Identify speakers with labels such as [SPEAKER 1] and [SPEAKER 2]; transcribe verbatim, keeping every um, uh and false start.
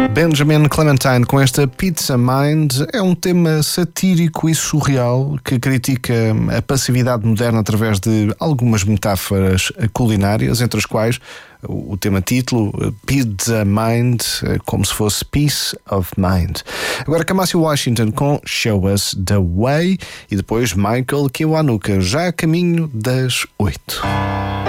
[SPEAKER 1] Benjamin Clementine com esta Pizza Mind. É um tema satírico e surreal que critica a passividade moderna através de algumas metáforas culinárias, entre as quais o tema título, Pizza Mind, como se fosse Peace of Mind. Agora Kamasi Washington com Show Us the Way e depois Michael Kiwanuka, já a caminho das oito.